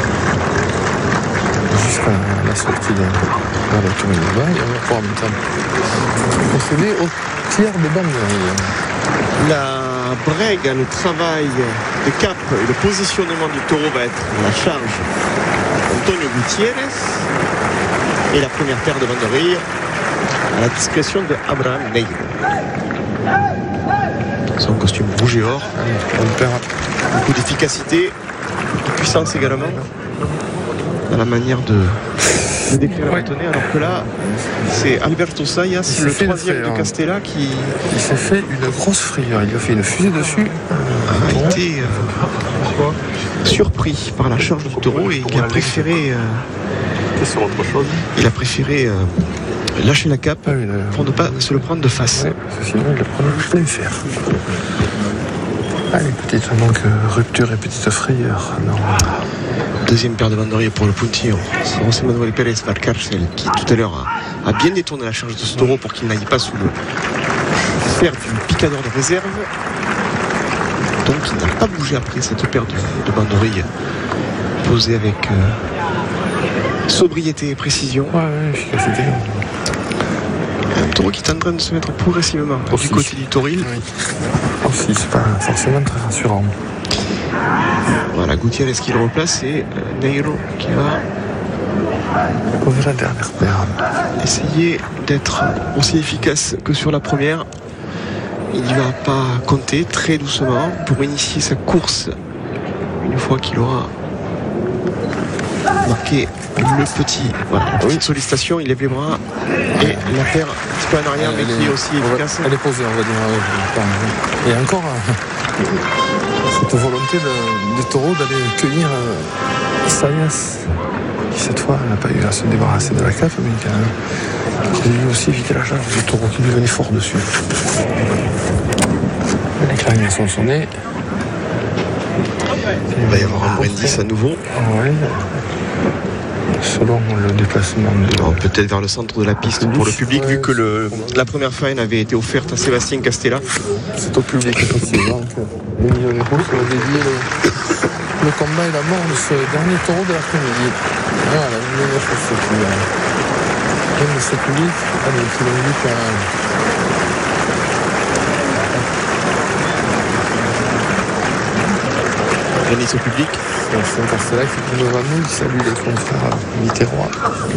jusqu'à la sortie de la voiture là-bas. Et on va pouvoir maintenant procéder au tiers de banderille. La brègue, le travail de cap et le positionnement du taureau va être à la charge d'Antonio Gutiérrez. Et la première paire de banderilles à la discrétion de Abraham Negro. Son costume rouge et or. On perd beaucoup d'efficacité, de puissance également. Dans la manière de décrire la randonnée, alors que là, c'est Alberto Sayas, le troisième de Castella, qui... Il s'est fait une grosse frayeur. Il a fait une fusée dessus. Il a été surpris par la charge du taureau et il a préféré... Il a préféré lâcher la cape pour ne pas se le prendre de face. Ouais, sinon il le prenait plein fer. Allez, petite donc, rupture et petite frayeur. Non. Deuxième paire de banderilles pour le Puntillo. C'est José Manuel Pérez Valcárcel qui tout à l'heure a bien détourné la charge de ce taureau pour qu'il n'aille pas sous le fer du picador de réserve. Donc il n'a pas bougé après cette paire de banderilles posée avec sobriété et précision. Ouais, efficacité. Un taureau qui est en train de se mettre progressivement du côté du tauril. Oui. Aussi, c'est pas forcément très rassurant. Voilà, Gutiérrez qui le replace et Neiro qui va poser la dernière paire. Essayer d'être aussi efficace que sur la première. Il ne va pas compter, très doucement pour initier sa course. Une fois qu'il aura marqué le petit, voilà, la petite sollicitation, il lève les bras et la paire un petit peu en arrière, mais qui est aussi efficace. Elle est posée, on va dire. Et encore cette volonté des taureaux d'aller cueillir Sayas, qui cette fois n'a pas eu à se débarrasser de la cape, mais qui a lui aussi évité la charge du taureau qui lui venait fort dessus. Les clarinets sont sonnés. Il va y avoir un brindis à nouveau. Ouais. Selon le déplacement peut-être vers le centre de la piste pour le public, vu que la première faine avait été offerte à Sébastien Castella. C'est au public effectivement. Emilio Verpoustre a dédié le combat et la mort de ce dernier taureau de l'après-midi. Voilà, Emilio Verpoustre qui aime ce public. Allez, qui l'invite à... Remise au public. C'est un Castella qui est devant nous, qui salue les confrères Mitterrois.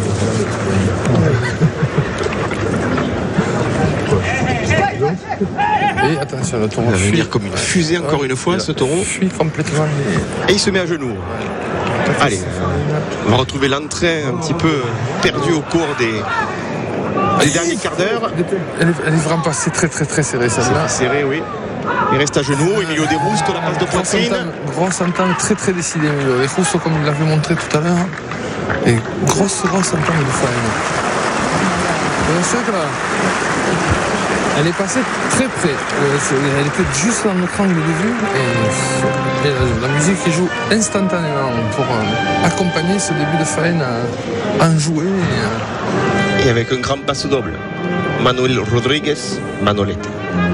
Et attention, le taureau fuit venir comme une fusée encore une fois, ce taureau. Fuit complètement. Et il se met à genoux. Allez, on va retrouver l'entrain un petit peu perdu au cours des derniers quarts d'heure. Elle est vraiment passée très serrée celle-là. Serrée, oui. Il reste à genoux, Emilio De Rusto, la passe de poitrine. Grosse entame très décidée, Emilio De Rusto, comme il l'avait montré tout à l'heure. Et grosse entame de faine. Bien sûr que là, elle est passée très près. Elle était juste dans notre angle de vue. Et la musique qui joue instantanément pour accompagner ce début de faine enjoué. Et avec un grand passe double. Manuel Rodriguez, Manolete.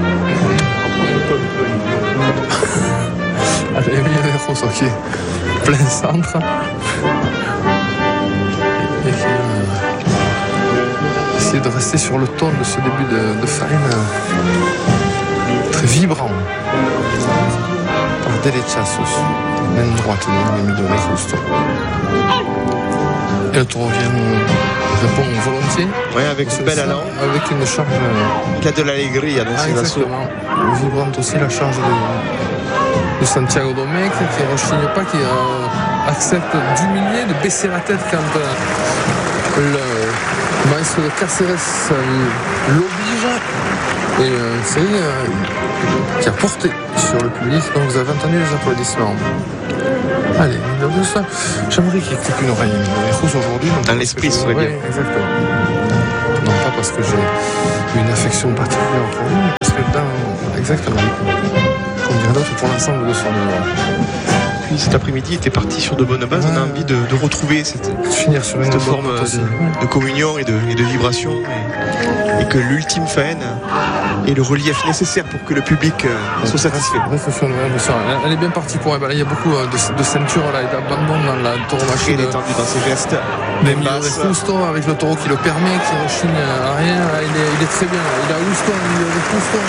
Allez, Emilio De Rusto qui est plein centre. Et qui essaie de rester sur le ton de ce début de faine très vibrant. Par derechazos, main droite de Emilio De Rusto. Et le taureau vient répond volontiers. Ouais, avec une belle allant. Avec une charge. Il a de l'allégria dans ses assauts. Vibrante aussi la charge de Santiago Domecq, qui ne rechigne pas, qui accepte d'humilier, de baisser la tête quand le maestro de Cáceres l'oblige. Et une série qui a porté sur le public. Donc vous avez entendu les applaudissements. Allez, j'aimerais qu'il y ait une oreille rouge aujourd'hui. Dans l'esprit, ce serait bien. Oui, exactement. Non pas parce que j'ai une affection particulière pour lui, mais parce que exactement, comme dirait d'autres, pour l'ensemble de son œuvre. Puis cet après-midi, il était parti sur de bonnes bases. On a envie de retrouver cette forme de communion et de vibration, et que l'ultime faine ait le relief nécessaire pour que le public soit satisfait. Elle est bien partie pour elle. Il y a beaucoup de ceintures là, et d'abandon dans la tauromachie. Il est tendu dans ses gestes. D'Emilio de Justo, avec le taureau qui le permet, qui rechigne à rien. Il est très bien. Il a Justo, Emilio de Justo.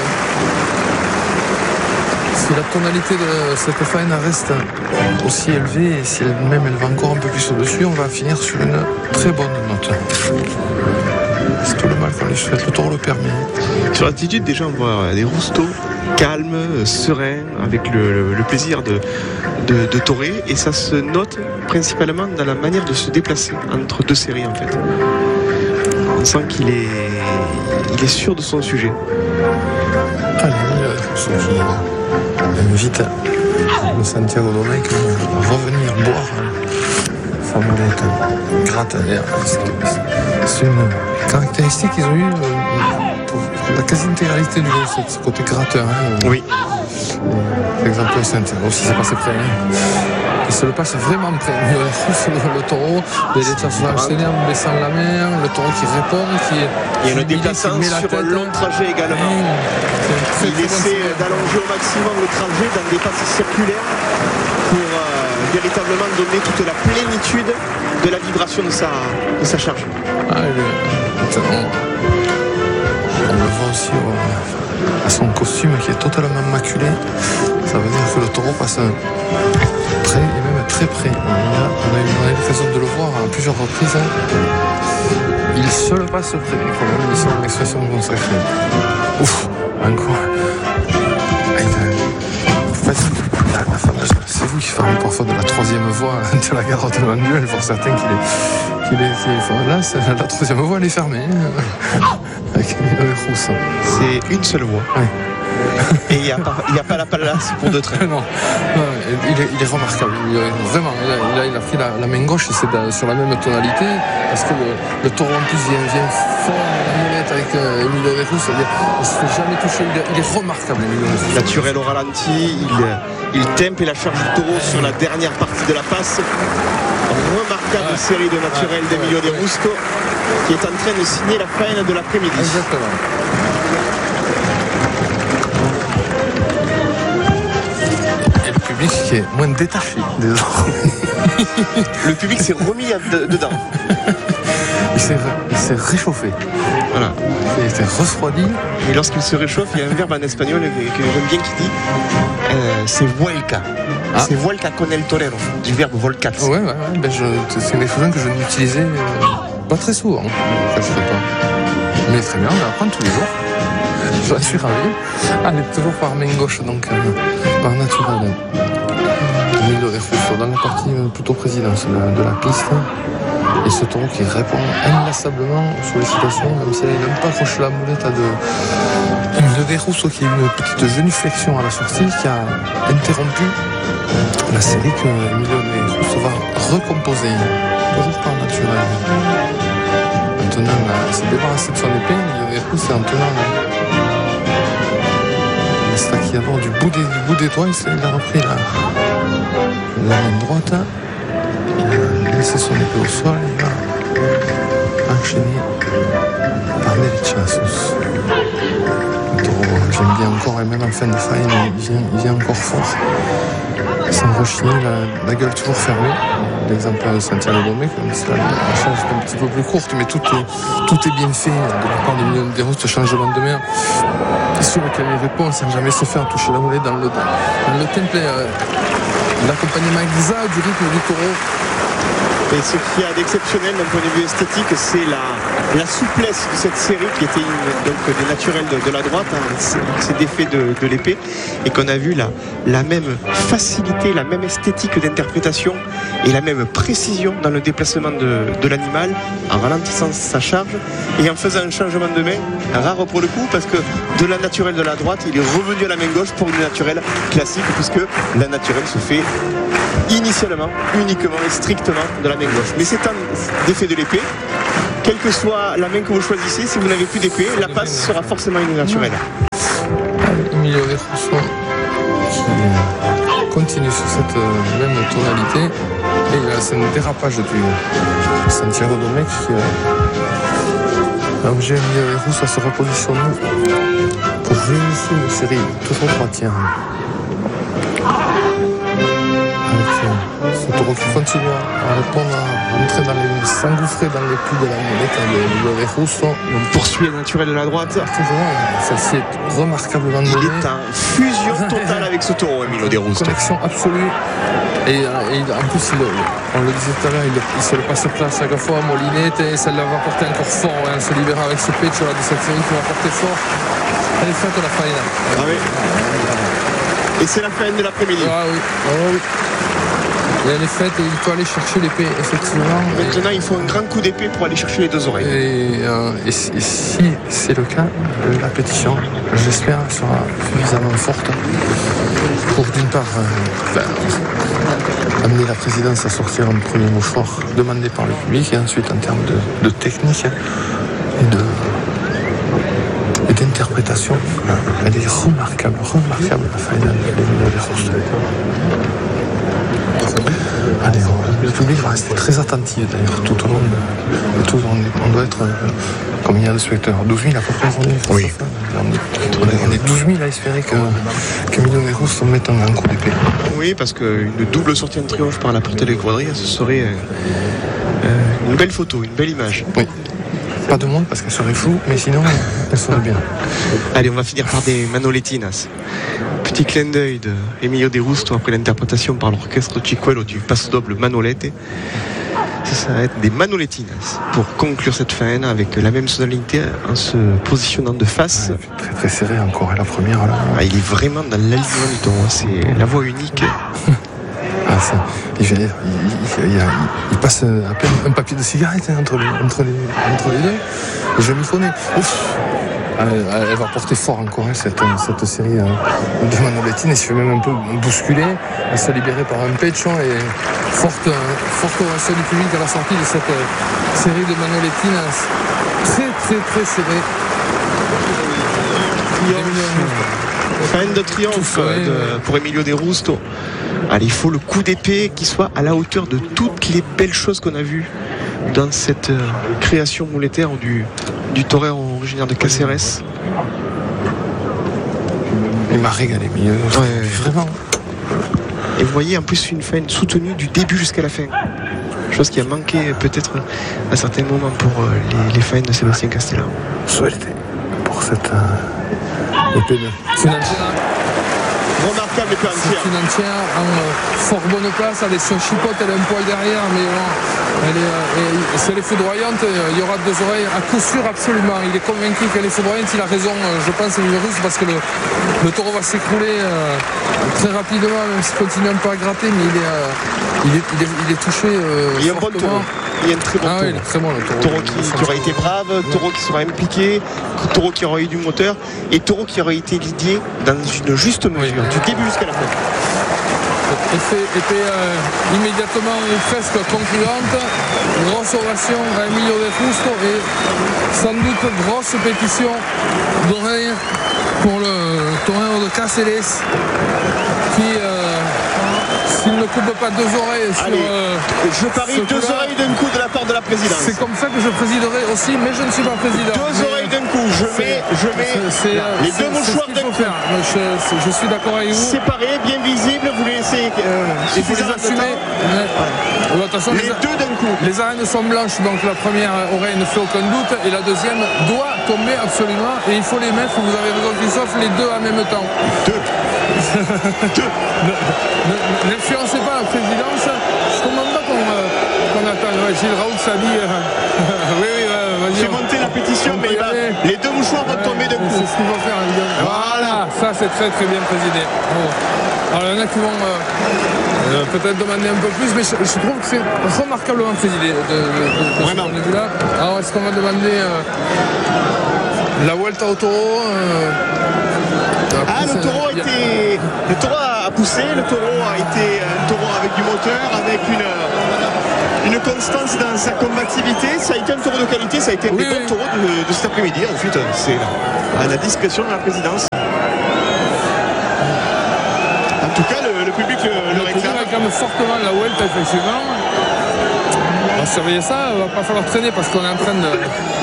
Si la tonalité de cette faine reste aussi élevée, et si elle-même elle va encore un peu plus au-dessus, on va finir sur une très bonne note. C'est tout le mal qu'on lui souhaite, le taureau le permet. Sur l'attitude, déjà, on voit des roustos calmes, sereins, avec le plaisir de torer, et ça se note principalement dans la manière de se déplacer entre deux séries, en fait. On sent qu'il est sûr de son sujet. Allez, j'invite le Santiago Domecq à revenir boire sa molette gratte à l'air. C'est une caractéristique qu'ils ont eu pour la quasi-intégralité du jeu, ce côté gratteur. Oui. L'exemple Santiago aussi, c'est passé près. Il se le passe vraiment près. Le taureau, il est enchaîné en baissant la main, le taureau qui répond, il y a le déplaçant sur un long trajet également. Il essaie d'allonger au maximum le trajet dans des passes circulaires pour véritablement donner toute la plénitude de la vibration de sa charge. On le voit aussi à son costume qui est totalement maculé. Ça veut dire que le taureau passe près et même très près. On a eu l'occasion de le voir à plusieurs reprises. Il se le passe près, comme c'est une expression consacrée. Ouf, encore. La fameuse, c'est vous qui parlez parfois de la troisième voie de la gare de Manuel, pour certains qu'il est là, la troisième voie elle est fermée. Avec une rousse. C'est une seule voie. Oui. Et il n'y a pas la place pour deux trains. Non, il est remarquable. Vraiment, il a pris la main gauche et c'est sur la même tonalité. Parce que le taureau en plus vient fort la molette avec Emilio de Justo. Il ne se fait jamais toucher. Il est remarquable, Emilio de Justo. Naturel au ralenti, il tempe et la charge du taureau sur la dernière partie de la passe. Une remarquable série de naturel d'Emilio de Justo qui est en train de signer la faine de l'après-midi. Exactement. Qui est moins détaché des autres. Le public s'est remis dedans. Il s'est réchauffé. Voilà. Il était refroidi. Et lorsqu'il se réchauffe, il y a un verbe en espagnol que j'aime bien qui dit c'est vuelca. C'est vuelca con el torero, du verbe volcat. Ouais. C'est une expression que je n'utilisais pas très souvent. Ça se fait pas. Mais très bien, on va apprendre tous les jours. Je suis ravi. Allez, toujours par main gauche, donc par naturel. Emilio de Justo dans la partie plutôt présidence de la piste. Et ce taureau qui répond inlassablement aux sollicitations, même si il n'a pas accroché la moulette à Emilio de Justo qui a eu une petite genuflexion à la sortie qui a interrompu la série que Emilio de Justo va recomposer. Toujours par naturel. Maintenant, il s'est débarrassé de son épée, Emilio de Justo, en tenant qui d'abord du bout des doigts, il a repris la main droite, il a laissé son épée au sol, il va enchaîner par Derechazos. Le taureau, j'aime bien encore, et même en fin de faille, il vient encore fort, sans rechigner, la gueule toujours fermée. L'exemple de Santiago Domecq, la charge est un petit peu plus courte, mais tout est bien fait de la part d'Emilio de Justo, changement de main. Sur lequel il répond sans jamais se faire toucher la molette dans le temple. L'accompagnement exact du rythme du taureau Et ce qu'il y a d'exceptionnel d'un point de vue esthétique, c'est la souplesse de cette série qui était donc des naturels de la droite, c'est d'effet de l'épée, et qu'on a vu la même facilité, la même esthétique d'interprétation et la même précision dans le déplacement de l'animal, en ralentissant sa charge et en faisant un changement de main rare pour le coup, parce que de la naturelle de la droite, il est revenu à la main gauche pour une naturelle classique, puisque la naturelle se fait initialement, uniquement et strictement de la main gauche. Mais c'est un d'effet de l'épée. Quelle que soit la main que vous choisissez, si vous n'avez plus d'épée, la passe sera forcément une naturelle. Emilio De Justo qui continue sur cette même tonalité. Et là, c'est un dérapage du Santiago Domecq qui a obligé Emilio De Justo à se repositionner pour réinitier une série toujours droitière. Ce taureau qui continue à répondre, à s'engouffrer dans les plis de la monnaie de Emilio De Justo. On poursuit la naturelle de la droite. Celle-ci est remarquablement donnée. Il est en fusion totale avec ce taureau, Emilio De Justo. Connexion absolue. Et en plus, on le disait tout à l'heure, il se le passe plat à chaque fois. Molinette, et ça va porter encore fort. En se libérant avec ce pecho de cette série qui va porter fort. Elle est faite la faïna. Ah oui. Et c'est la fin de l'après-midi. Ah oui. Ah oui. Et elle est faite et il peut aller chercher l'épée, effectivement. Maintenant, il faut un grand coup d'épée pour aller chercher les deux oreilles. Et si c'est le cas, la pétition, j'espère, sera suffisamment forte pour, d'une part, amener la présidence à sortir un premier mouchoir demandé par le public, et ensuite, en termes de technique et d'interprétation, elle est remarquable, la finale de Emilio De Justo. Allez, le public va rester très attentif d'ailleurs tout au long on doit être combien de spectateurs, 12 000 à peu près. Oui. On est 12 000 à espérer qu'Emilio De Justo mette un grand coup d'épée. Oui, parce qu'une double sortie en triomphe par la portée des quadrilles, ce serait une belle photo, une belle image. Oui. Pas de monde parce qu'elle serait floue, mais sinon elle serait bien. Allez, on va finir par des manoletinas. Petit clin d'œil de Emilio De Justo après l'interprétation par l'orchestre Chicuelo du Paso Doble Manolete. Ça va être des manoletinas pour conclure cette fin avec la même sonorité en se positionnant de face. Très très serré encore, la première là. Il est vraiment dans l'alignement du ton, c'est la voix unique. Il passe à peine un papier de cigarette entre les deux. Je m'y connais. Elle va porter fort encore cette série de manolettines. Elle se fait même un peu bousculer. Elle se libérer par un pecho et forte ovation du public à la sortie de cette série de manolettines. Très serrée. Fin de triomphe pour Emilio De Justo. Allez, il faut le coup d'épée qui soit à la hauteur de toutes les belles choses qu'on a vues dans cette création monétaire du torero originaire de Caceres. Il m'a régalé, vraiment. Et vous voyez en plus une fin soutenue du début jusqu'à la fin. Chose qui a manqué peut-être à certains moments pour les fins de Sébastien Castella. Souhaité pour cette épée de remarquable épée entière. C'est une entière en fort bonne place. Elle est sur chipote, elle est un poil derrière, mais si elle est foudroyante, il y aura deux oreilles à coup sûr absolument. Il est convaincu qu'elle est foudroyante, il a raison, je pense, le russe, parce que le taureau va s'écrouler très rapidement, même s'il continue un peu à gratter, mais il est touché. Il y a un bon taureau. Il y a un très bon taureau. Il est très bon, le taureau. Taureau qui aura été brave, taureau qui sera impliqué, taureau qui aura eu du moteur et taureau qui aura été lidié dans une juste mesure, du début jusqu'à la fin. Épée immédiatement ou presque concluante. Grosse ovation à Emilio De Justo et sans doute grosse pétition d'oreille pour le torero de Caceres qui s'il ne coupe pas deux oreilles sur je parie deux oreilles d'un coup de la part de la présidence. C'est comme ça que je présiderai aussi, mais je ne suis pas président. Deux oreilles d'un coup, je mets les deux mouchoirs d'un coup. Je suis d'accord avec vous. Séparés, bien visibles, vous laissez il faut les assumer. Attention, les deux d'un coup. Les arènes sont blanches, donc la première oreille ne fait aucun doute et la deuxième doit tomber absolument et il faut les mettre, vous avez raison Christophe, les deux en même temps. N'influencez pas la présidence. Je ne comprends pas qu'on attaque Gilles Raoult, ça dit. Oui, vas-y. J'ai monté la pétition, mais les deux mouchoirs vont tomber de coup. C'est ce qu'il faut faire, évidemment. Voilà, ça c'est très très bien présidé. Bon. Alors il y en a qui vont peut-être demander un peu plus, mais je trouve que c'est remarquablement présidé de ce point de vue-là. Alors est-ce qu'on va demander la Vuelta au taureau le taureau a poussé, le taureau a été un taureau avec du moteur, avec une constance dans sa combativité. Ça a été un taureau de qualité, ça a été un des bons taureaux de cet après-midi. Ensuite, c'est à la discrétion de la présidence. En tout cas, le public le réclame. Il réclame fortement la Vuelta, effectivement. On va surveiller ça, il va pas falloir traîner parce qu'on est en train de...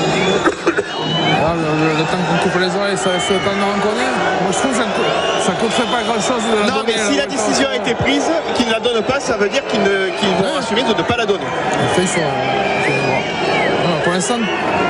le temps qu'on coupe les oreilles, ça reste le temps de renconner. Moi je trouve que ça ne coûterait pas grand chose de la donner. Non, mais si la décision a été prise, qu'ils ne la donnent pas, ça veut dire qu'ils vont assumer de ne pas la donner. Pour l'instant,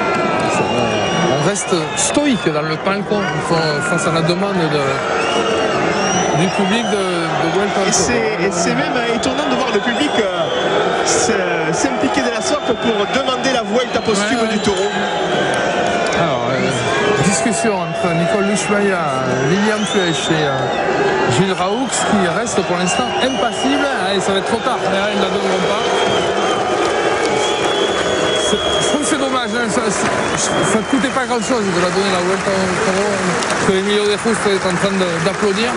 on reste stoïque dans le palco face à la demande du public de Vuelta. Et c'est même étonnant de voir le public s'impliquer de la sorte pour demander la Vuelta posthume du taureau. Alors, discussion entre Nicole Luchmaya, Lilian Fuech et Gilles Raoult qui reste pour l'instant impassible. Allez, ça va être trop tard, ils ne la donneront pas. Je trouve que c'est dommage, hein. Ça ne coûtait pas grand chose de la donner la Vuelta au taureau, que Emilio de Justo est en train d'applaudir.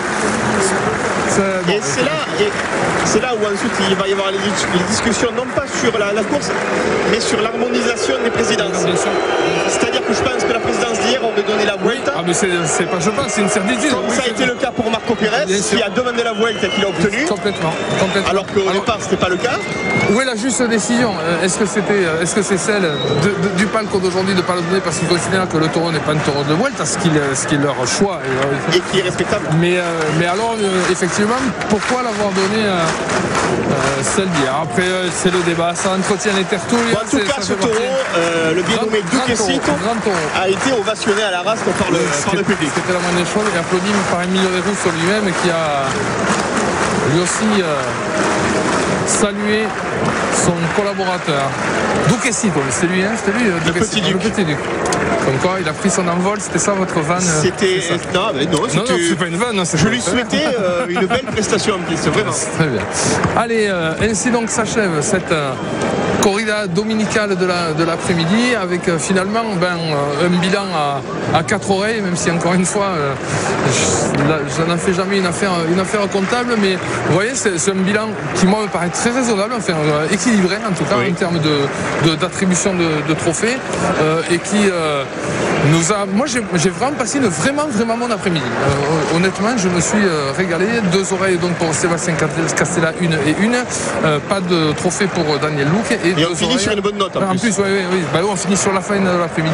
Et c'est là où ensuite il va y avoir les discussions, non pas sur la course, mais sur l'harmonisation des présidences. C'est-à-dire que je pense que la présidence d'hier aurait donné la Vuelta. Ah mais c'est pas je pense, c'est une certitude. Comme ça a été le cas pour Marco Pérez, qui a demandé la Vuelta et qu'il a obtenu. Complètement. Alors qu'au départ c'était pas le cas. Où est la juste décision? Est-ce que c'est celle du palco d'aujourd'hui de ne pas le donner parce qu'ils considèrent que le taureau n'est pas un taureau de Vuelta, ce qui est leur choix et qui est respectable. Mais alors effectivement, pourquoi l'avoir donné celle d'hier? Après c'est le débat, ça entretient les tertuliens. En tout cas ce taureau, le bien nommé Duquesito, a été ovationné à la race par le public. C'était la moindre des choses et applaudi par Emilio de Justo lui-même qui a lui aussi salué son collaborateur. Duquesito, c'est lui, hein, c'était lui, le petit Duc. Comme quoi, il a pris son envol, c'était ça votre vanne? C'était... Non, c'est pas une vanne. Je lui souhaitais une belle prestation en plus, vraiment. Très bien. Allez, ainsi donc s'achève cette corrida dominicale de l'après-midi avec finalement un bilan à 4 oreilles, même si encore une fois, je n'en fais jamais une affaire comptable, mais vous voyez, c'est un bilan qui moi me paraît très raisonnable, enfin équilibré en tout cas en termes d'attribution de trophées et qui nous a... Moi j'ai vraiment passé vraiment bon après-midi. Honnêtement, je me suis régalé. 2 oreilles donc pour Sébastien Castella, 1 et 1. Pas de trophée pour Daniel Luque. Et on finit sur une bonne note en plus. Oui. On finit sur la fin de l'après-midi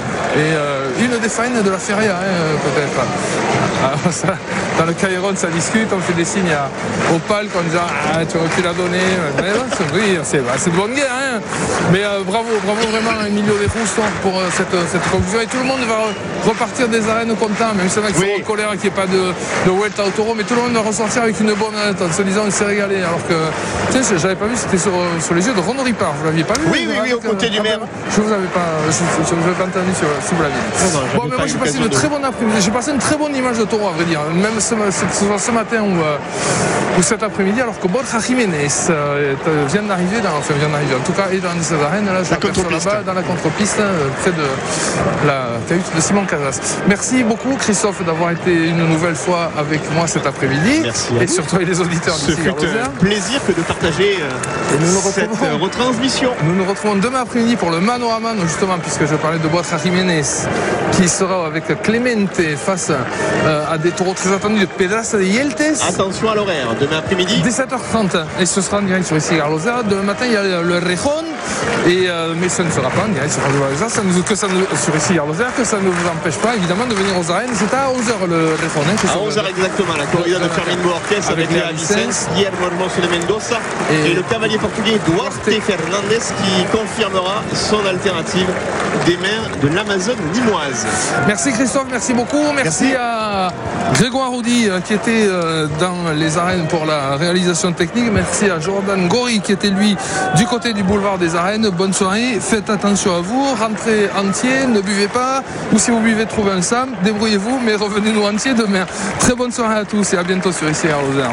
et une des fins de la feria peut-être. Alors, ça, dans le Cairon ça discute, on fait des signes au palc en disant tu aurais pu la donner. Mais oui, c'est de bonne guerre. Hein. Mais bravo vraiment à Emilio de Justo pour cette conclusion. Et tout le monde va repartir des arènes content, même si il y en a qui sont en colère qu'il n'y ait pas de Vuelta au taureau, mais tout le monde va ressortir avec une bonne note en se disant on s'est régalé. Alors que tu sais, j'avais pas vu, c'était sur les yeux de Renaud Ripard, vous l'aviez pas vu? Oui, aux côtés du maire. Je vous avais pas entendu si vous l'aviez. Bon, mais moi j'ai passé une très bonne après-midi, j'ai passé une très bonne image de taureau à vrai dire, même ce matin ou cet après-midi, alors que Borja Jiménez vient d'arriver, en tout cas, et dans ces arènes, là, je l'aperçois là-bas, dans la contre-piste, près de la cahute de Simon Casas. Merci beaucoup Christophe d'avoir été une nouvelle fois avec moi cet après-midi. Merci et surtout les auditeurs d'ici. Ce fut un plaisir que de partager cette retransmission. Nous nous retrouvons demain après-midi pour le mano à mano, justement, puisque je parlais de Borja Jiménez, qui sera avec Clemente face à des taureaux très attendus de Pedraza de Yeltes. Attention à l'horaire, demain après-midi 17h30, et ce sera en direct sur ici Garloser. Demain matin il y a le Rejon, mais ça ne sera pas en direct sur Radio Valaisan, sur ici Garloser. Gare Lozère, que ça ne vous empêche pas évidemment de venir aux arènes. C'est à 11h le téléphone. À 11h exactement, la corrida de Fermin Boarquez avec Léa Vicens, Guillermo Hermoso de Mendoza et le cavalier portugais Duarte Fernandez qui confirmera son alternative des mains de l'Amazone limoise. Merci Christophe, merci beaucoup. Merci à Grégoire Roudy qui était dans les arènes pour la réalisation technique. Merci à Jordan Gori qui était lui du côté du boulevard des arènes. Bonne soirée, faites attention à vous, rentrez entier, ne buvez pas, ou si vous buvez, trouvez un Sam, débrouillez-vous, mais revenez-nous entier demain. Très bonne soirée à tous et à bientôt sur ICI Gare Lozère.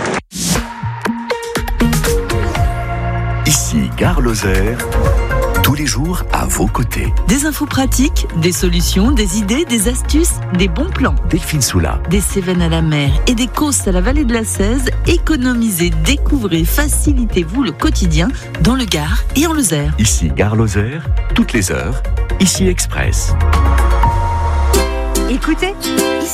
Ici Gare Lozère, tous les jours à vos côtés. Des infos pratiques, des solutions, des idées, des astuces, des bons plans. Delphine Soula. Des Cévennes à la mer et des Causses à la vallée de la Cèze. Économisez, découvrez, facilitez-vous le quotidien dans le Gard et en Lozère. Ici Gare Lozère, toutes les heures. Ici Express. Écoutez,